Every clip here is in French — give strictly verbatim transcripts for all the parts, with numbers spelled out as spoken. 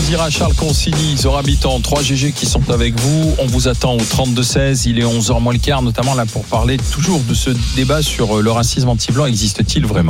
dira Charles Consigny, Zora Bitan, trois G G qui sont avec vous. On vous attend au trente-deux seize, il est onze heures moins le quart, notamment là pour parler toujours de ce débat sur le racisme anti-blanc. Existe-t-il vraiment ?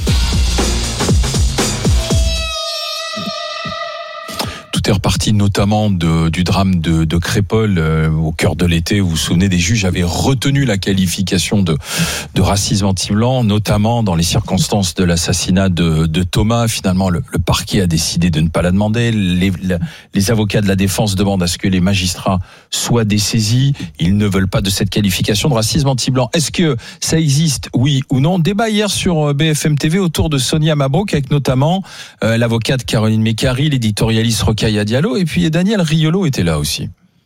Tout est reparti notamment de, du drame de, de Crépol euh, au cœur de l'été. Vous vous souvenez, des juges avaient retenu la qualification de, de racisme anti-blanc, notamment dans les circonstances de l'assassinat de, de Thomas. Finalement, le, le parquet a décidé de ne pas la demander. Les, la, les avocats de la défense demandent à ce que les magistrats soient dessaisis. Ils ne veulent pas de cette qualification de racisme anti-blanc. Est-ce que ça existe, oui ou non ? Débat hier sur B F M T V autour de Sonia Mabrouk, avec notamment euh, l'avocate Caroline Mécari, l'éditorialiste Rokhaya Diallo, et puis Daniel Riolo était là aussi.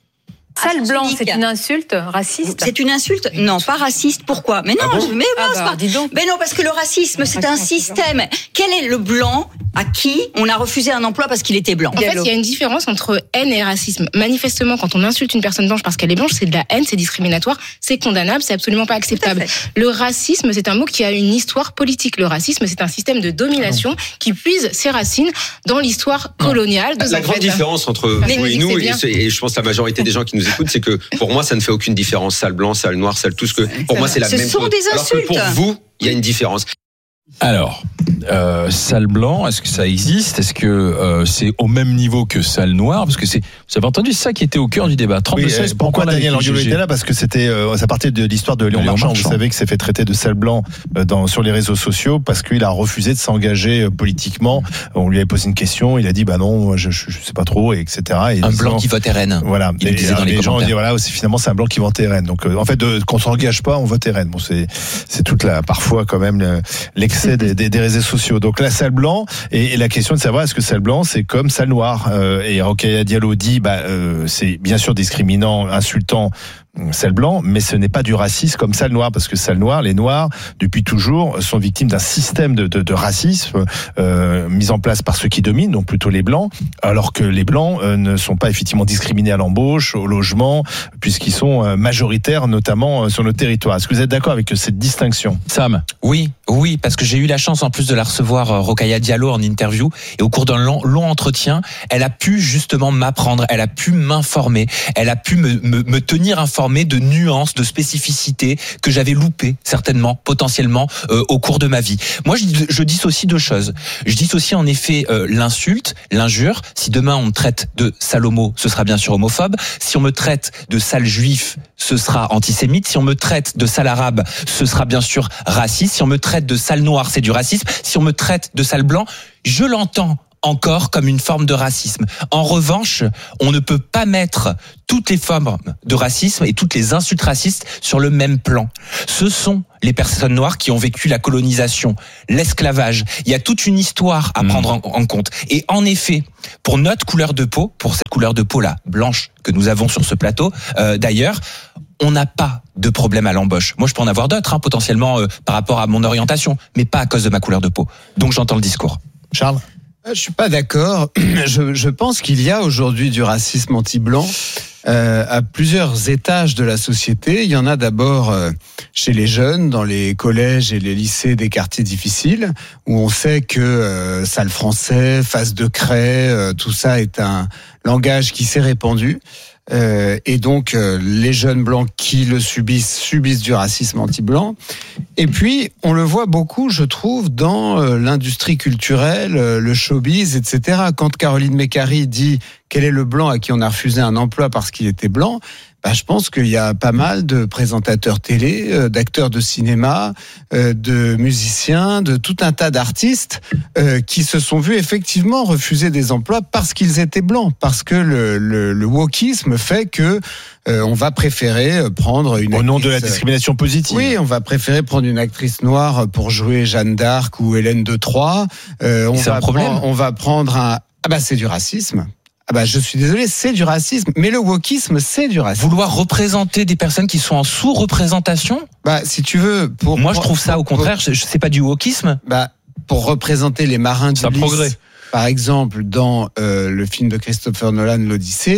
Sale blanc, c'est une insulte raciste ? C'est une insulte ? Non, pas raciste. Pourquoi ? Mais non, ah bon je, mais, ah non, bah, dis donc. mais non, parce que le racisme, c'est un système. Quel est le blanc à qui on a refusé un emploi parce qu'il était blanc ? En fait, il y a une différence entre haine et racisme. Manifestement, quand on insulte une personne blanche parce qu'elle est blanche, c'est de la haine, c'est discriminatoire, c'est condamnable, c'est absolument pas acceptable. Le racisme, c'est un mot qui a une histoire politique. Le racisme, c'est un système de domination qui puise ses racines dans l'histoire coloniale. La grande différence entre vous et nous, et, et je pense que la majorité des gens qui nous écoutent, c'est que pour moi, ça ne fait aucune différence. Sale blanc, sale noir, sale tout ce que. Pour moi, c'est la ce même sont chose. Des Alors que pour vous, il y a une différence. Alors, euh, sale blanc, est-ce que ça existe ? Est-ce que euh, c'est au même niveau que sale noir ? Parce que c'est, vous avez entendu, c'est ça qui était au cœur du débat. trente-deux seize, oui, pourquoi Daniel Riolo était là ? Parce que c'était, euh, ça partait de l'histoire de Léon, Léon Marchand. Marchand. Vous savez que s'est fait traiter de sale blanc euh, dans, sur les réseaux sociaux parce qu'il a refusé de s'engager euh, politiquement. On lui avait posé une question, il a dit bah non, je, je, je sais pas trop, et cetera. Et un disant, blanc qui vote R N. Voilà. Il et, disait dans les, les gens ont dit commentaires. voilà, c'est, finalement c'est un blanc qui vote R N. Donc euh, en fait, de, qu'on s'engage pas, on vote R N. Bon, c'est, c'est toute la, parfois quand même le, l'excès des, des, des réseaux sociaux. Donc là, sale blanc, et, et la question de savoir est-ce que sale blanc c'est comme sale noir. Euh, et Rokhaya Diallo dit bah euh, c'est bien sûr discriminant, insultant. Sale blanc, mais ce n'est pas du racisme comme sale noir, parce que sale noir, les noirs, depuis toujours, sont victimes d'un système de, de, de racisme euh, mis en place par ceux qui dominent, donc plutôt les blancs, alors que les blancs euh, ne sont pas effectivement discriminés à l'embauche, au logement, puisqu'ils sont euh, majoritaires, notamment euh, sur notre territoire. Est-ce que vous êtes d'accord avec cette distinction ? Sam ? Oui, oui, parce que j'ai eu la chance en plus de la recevoir, euh, Rokhaya Diallo, en interview, et au cours d'un long, long entretien, elle a pu justement m'apprendre, elle a pu m'informer, elle a pu me, me, me tenir informé de nuances, de spécificités que j'avais loupées certainement, potentiellement euh, au cours de ma vie. Moi, je, je dissocie deux choses. Je dissocie en effet euh, l'insulte, l'injure. Si demain on me traite de sale homo, ce sera bien sûr homophobe. Si on me traite de sale juif, ce sera antisémite. Si on me traite de sale arabe, ce sera bien sûr raciste. Si on me traite de sale noir, c'est du racisme. Si on me traite de sale blanc, je l'entends encore comme une forme de racisme. En revanche, on ne peut pas mettre toutes les formes de racisme et toutes les insultes racistes sur le même plan. Ce sont les personnes noires qui ont vécu la colonisation, l'esclavage. Il y a toute une histoire à prendre en, en compte. Et en effet, pour notre couleur de peau, pour cette couleur de peau-là, blanche, que nous avons sur ce plateau, euh, d'ailleurs, on n'a pas de problème à l'embauche. Moi, je peux en avoir d'autres, hein, potentiellement euh, par rapport à mon orientation, mais pas à cause de ma couleur de peau. Donc, j'entends le discours. Charles ? Je suis pas d'accord. Je, je pense qu'il y a aujourd'hui du racisme anti-blanc euh, à plusieurs étages de la société. Il y en a d'abord euh, chez les jeunes, dans les collèges et les lycées des quartiers difficiles, où on sait que euh, sale français, face de craie, euh, tout ça est un langage qui s'est répandu. Euh, et donc euh, les jeunes blancs qui le subissent subissent du racisme anti-blanc. Et puis on le voit beaucoup, je trouve, dans euh, l'industrie culturelle, euh, le showbiz, et cetera. Quand Caroline Mécari dit quel est le blanc à qui on a refusé un emploi parce qu'il était blanc, bah, je pense qu'il y a pas mal de présentateurs télé, euh, d'acteurs de cinéma, euh, de musiciens, de tout un tas d'artistes euh, qui se sont vus effectivement refuser des emplois parce qu'ils étaient blancs, parce que le, le, le wokisme fait que euh, on va préférer prendre une au nom actrice, de la discrimination positive. Oui, on va préférer prendre une actrice noire pour jouer Jeanne d'Arc ou Hélène de Troyes. Euh, on c'est va un problème. prendre, on va prendre un ah bah c'est du racisme. Ah bah je suis désolé, c'est du racisme. Mais le wokisme, c'est du racisme. Vouloir représenter des personnes qui sont en sous-représentation, bah si tu veux, pour moi je trouve ça au contraire, je, je sais pas du wokisme. Bah pour représenter les marins C'est un d'Ulysse, progrès. par exemple dans euh, le film de Christopher Nolan, l'Odyssée,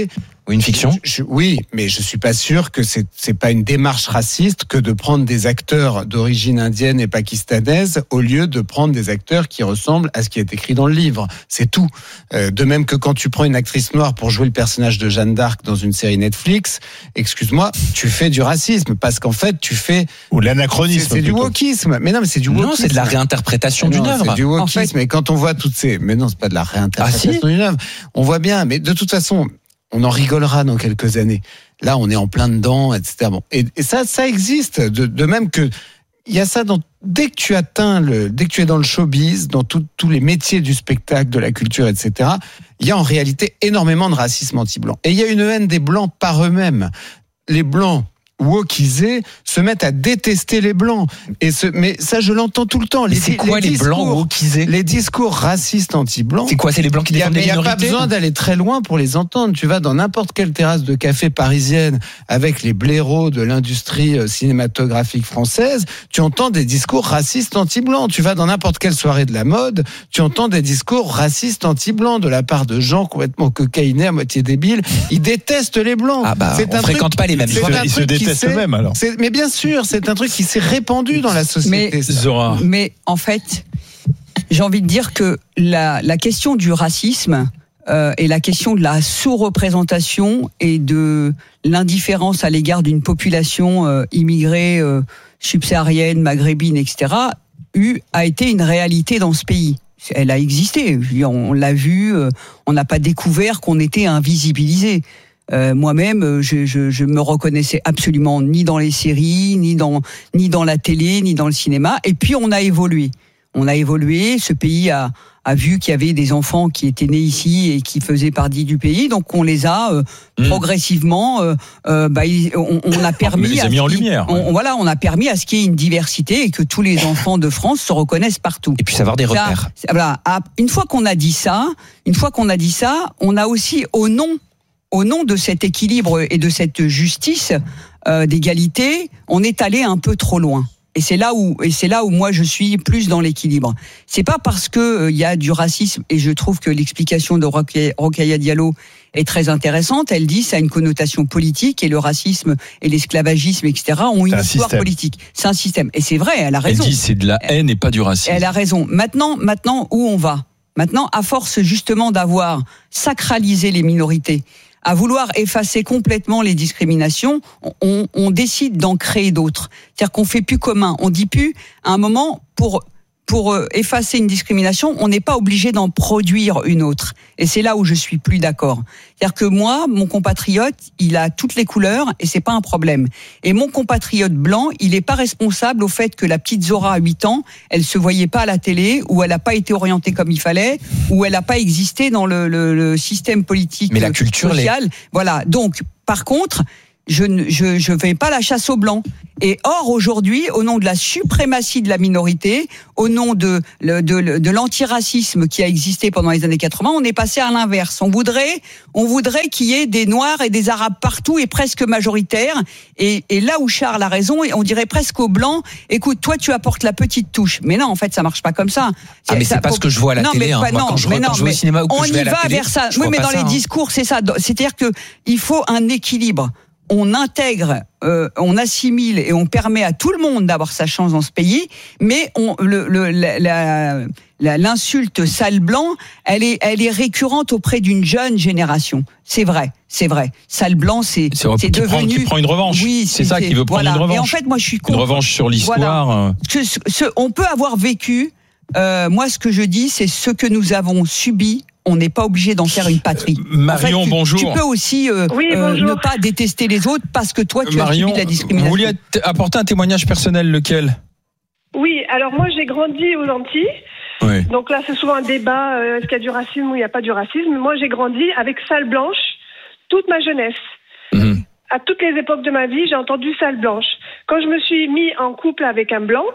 ou une fiction. je, je, Oui, mais je suis pas sûr que c'est c'est pas une démarche raciste que de prendre des acteurs d'origine indienne et pakistanaise au lieu de prendre des acteurs qui ressemblent à ce qui est écrit dans le livre. C'est tout. Euh, de même que quand tu prends une actrice noire pour jouer le personnage de Jeanne d'Arc dans une série Netflix, excuse-moi, tu fais du racisme parce qu'en fait tu fais ou l'anachronisme. C'est, c'est du wokisme. Mais non, mais c'est du wokisme. Non, c'est de la réinterprétation non, d'une œuvre. C'est du wokisme. En fait... Et quand on voit toutes ces, mais non, c'est pas de la réinterprétation ah, si d'une œuvre. On voit bien, mais de toute façon, on en rigolera dans quelques années. Là, on est en plein dedans, et cetera. Bon, et, et ça, ça existe. De, de même que il y a ça dans dès que tu atteins le, dès que tu es dans le showbiz, dans tous les métiers du spectacle, de la culture, et cetera. Il y a en réalité énormément de racisme anti-blanc. Et il y a une haine des blancs par eux-mêmes. Les blancs wokisés se mettent à détester les blancs. Et ce, mais ça, je l'entends tout le temps. Les, c'est quoi les, les discours, blancs wokisés ? Les discours racistes anti-blancs. C'est quoi ? C'est les blancs qui défendent des minorités ? Il n'y a pas besoin d'aller très loin pour les entendre. Tu vas dans n'importe quelle terrasse de café parisienne avec les blaireaux de l'industrie cinématographique française, tu entends des discours racistes anti-blancs. Tu vas dans n'importe quelle soirée de la mode, tu entends des discours racistes anti-blancs de la part de gens complètement cocaïnés, à moitié débiles. Ils détestent les blancs. Ah bah, c'est on un fréquente truc, pas les mêmes gens. Ils se détestent eux-mêmes alors. C'est, mais bien sûr, c'est un truc qui s'est répandu dans la société. Mais, Zora. mais en fait, j'ai envie de dire que la, la question du racisme euh, et la question de la sous-représentation et de l'indifférence à l'égard d'une population euh, immigrée, euh, subsaharienne, maghrébine, et cetera, eu, a été une réalité dans ce pays. Elle a existé. On l'a vu, on n'a pas découvert qu'on était invisibilisé. Euh, moi-même, je, je, je me reconnaissais absolument ni dans les séries, ni dans, ni dans la télé, ni dans le cinéma. Et puis, on a évolué. On a évolué. Ce pays a, a vu qu'il y avait des enfants qui étaient nés ici et qui faisaient partie du pays. Donc, on les a euh, mmh. progressivement. Euh, euh, bah, on, on a permis. On les a mis en lumière. On, voilà, on a permis à ce qu'il y ait une diversité et que tous les enfants de France se reconnaissent partout. Et puis savoir des repères. Ça, voilà. Une fois qu'on a dit ça, une fois qu'on a dit ça, on a aussi au nom. Au nom de cet équilibre et de cette justice euh, d'égalité, on est allé un peu trop loin. Et c'est là où, et c'est là où moi je suis plus dans l'équilibre. C'est pas parce que il euh, y a du racisme, et je trouve que l'explication de Rokhaya Diallo est très intéressante. Elle dit ça a une connotation politique et le racisme et l'esclavagisme, et cetera ont une c'est histoire politique. C'est un système. Et c'est vrai, elle a raison. Elle dit c'est de la haine et pas du racisme. Elle a raison. Maintenant, maintenant où on va ? Maintenant, à force justement d'avoir sacralisé les minorités, à vouloir effacer complètement les discriminations, on, on décide d'en créer d'autres. C'est-à-dire qu'on fait plus commun. On dit plus, à un moment, pour pour effacer une discrimination, on n'est pas obligé d'en produire une autre. Et c'est là où je suis plus d'accord. C'est-à-dire que moi, mon compatriote, il a toutes les couleurs et c'est pas un problème. Et mon compatriote blanc, il est pas responsable au fait que la petite Zora à huit ans, elle se voyait pas à la télé, ou elle a pas été orientée comme il fallait, ou elle a pas existé dans le, le, le système politique Mais la culture social. Les... Voilà. Donc, par contre, je ne je, je fais pas la chasse aux blancs. Et or, aujourd'hui, au nom de la suprématie de la minorité, au nom de, de, de, de l'antiracisme qui a existé pendant les années quatre-vingts, on est passé à l'inverse. On voudrait, on voudrait qu'il y ait des Noirs et des Arabes partout et presque majoritaires. Et, et là où Charles a raison, on dirait presque aux Blancs, écoute, toi, tu apportes la petite touche. Mais non, en fait, ça marche pas comme ça. Ah, mais c'est ça, pas ce que je vois à la non, télé. Mais, hein. Moi, non, quand je, mais non, quand je vais au cinéma ou que on je vais à la y va télé, vers ça. Je oui, mais dans ça, les hein. discours, c'est ça. C'est-à-dire que il faut un équilibre. On intègre, euh, on assimile et on permet à tout le monde d'avoir sa chance dans ce pays, mais on, le, le, la, la, la, l'insulte sale blanc, elle est, elle est récurrente auprès d'une jeune génération. C'est vrai, c'est vrai. Sale blanc, c'est, c'est, c'est qui devenu. Prend, qui prend une revanche. Oui, c'est, c'est ça qui veut prendre voilà. une revanche. Et en fait, moi, je suis contre. Une revanche sur l'histoire. Voilà. Ce, ce, on peut avoir vécu. Euh, moi, ce que je dis, c'est ce que nous avons subi. On n'est pas obligé d'en faire une patrie. Marion, en fait, tu, bonjour. Tu peux aussi euh, oui, euh, ne pas détester les autres parce que toi, tu Marion, as subi de la discrimination. Vous vouliez apporter un témoignage personnel, lequel ? Oui, alors moi, j'ai grandi aux Antilles. Oui. Donc là, c'est souvent un débat, euh, est-ce qu'il y a du racisme ou il n'y a pas du racisme. Moi, j'ai grandi avec Salle Blanche toute ma jeunesse. Mmh. À toutes les époques de ma vie, j'ai entendu Salle Blanche. Quand je me suis mis en couple avec un blanc,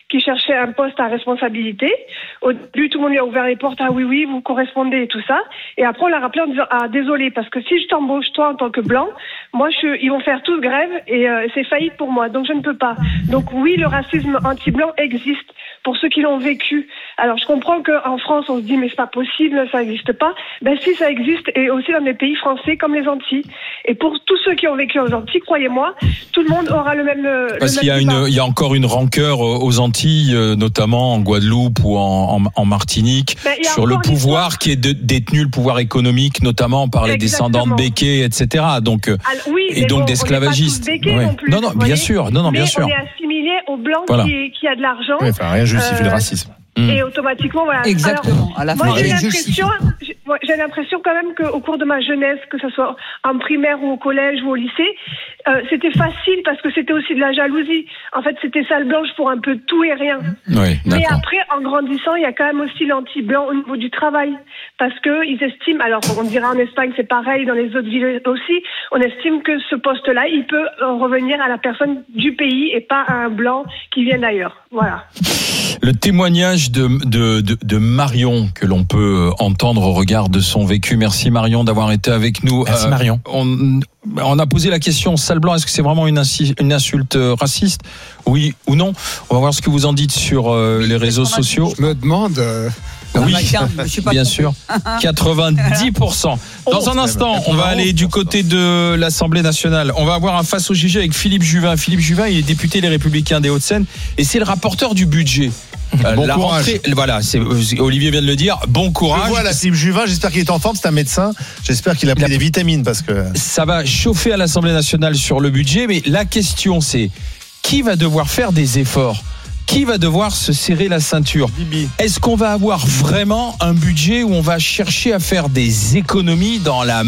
qui cherchait un poste à responsabilité. Au début, tout le monde lui a ouvert les portes. Ah oui, oui, vous correspondez et tout ça. Et après, on l'a rappelé en disant, ah désolé, parce que si je t'embauche toi en tant que blanc, moi, je, ils vont faire tous grève et euh, c'est faillite pour moi. Donc, je ne peux pas. Donc, oui, le racisme anti-blanc existe pour ceux qui l'ont vécu. Alors, je comprends qu'en France, on se dit, mais c'est pas possible, ça n'existe pas. Ben si, ça existe, et aussi dans des pays français comme les Antilles. Et pour tous ceux qui ont vécu aux Antilles, croyez-moi, tout le monde aura le même. Parce le qu'il y a même une, il y a encore une rancœur aux Antilles, notamment en Guadeloupe ou en, en, en Martinique, ben, sur le pouvoir qui est de, détenu, le pouvoir économique, notamment par les Exactement. descendants de Békés, et cetera. Donc, Alors, oui, et donc bon, d'esclavagistes. Ouais. Non, plus, non, non, bien sûr, non, non, mais bien sûr. On est assimilé aux blancs voilà. qui, qui a de l'argent. Oui, enfin, rien justifie euh, le racisme. Et automatiquement, voilà. Exactement. Alors, à la moi, j'ai l'impression, j'ai l'impression quand même qu'au cours de ma jeunesse, que ce soit en primaire ou au collège ou au lycée, euh, c'était facile parce que c'était aussi de la jalousie. En fait, c'était salle blanche pour un peu tout et rien. Oui, mais après, en grandissant, il y a quand même aussi l'anti-blanc au niveau du travail. Parce que ils estiment, alors on dira en Espagne c'est pareil, dans les autres villes aussi, on estime que ce poste-là, il peut revenir à la personne du pays et pas à un blanc qui vient d'ailleurs. Voilà. Le témoignage de, de, de, de Marion que l'on peut entendre au regard de son vécu. Merci Marion d'avoir été avec nous. Merci euh, Marion. On, on a posé la question, sale blanc, est-ce que c'est vraiment une, insi, une insulte raciste ? Oui ou non ? On va voir ce que vous en dites sur euh, les réseaux sociaux. Je me demande... Euh... Oui, bien sûr, quatre-vingt-dix pour cent. Dans un instant, on va aller du côté de l'Assemblée nationale. On va avoir un face au J G avec Philippe Juvin. Philippe Juvin, il est député Les Républicains des Hauts-de-Seine et c'est le rapporteur du budget. Bon la courage. rentrée, voilà, c'est, Olivier vient de le dire. Bon courage. Je vois là, Philippe Juvin, j'espère qu'il est en forme. C'est un médecin. J'espère qu'il a pris il a... des vitamines parce que ça va chauffer à l'Assemblée nationale sur le budget. Mais la question, c'est qui va devoir faire des efforts ? Qui va devoir se serrer la ceinture ? Est-ce qu'on va avoir vraiment un budget où on va chercher à faire des économies dans la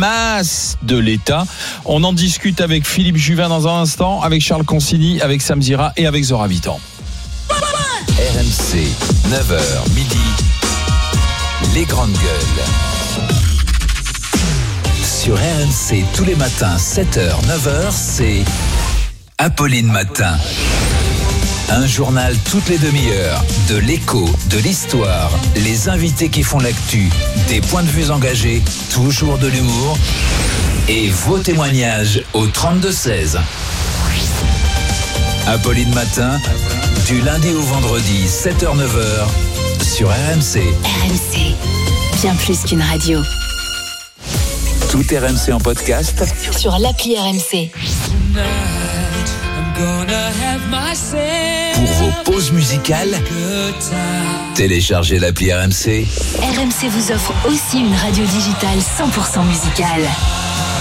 masse de l'État ? On en discute avec Philippe Juvin dans un instant, avec Charles Consigny, avec Sam Zira et avec Zora Vitan. R M C, neuf heures midi, les grandes gueules. Sur R M C, tous les matins, sept heures, neuf heures, c'est Apolline Matin. Un journal toutes les demi-heures, de l'écho, de l'histoire, les invités qui font l'actu, des points de vue engagés, toujours de l'humour et vos témoignages au trente-deux seize. Apolline Matin, du lundi au vendredi, sept heures neuf heures, sur R M C. R M C, bien plus qu'une radio. Tout R M C en podcast sur l'appli R M C. Pour vos pauses musicales, téléchargez l'appli R M C. R M C vous offre aussi une radio digitale cent pour cent musicale.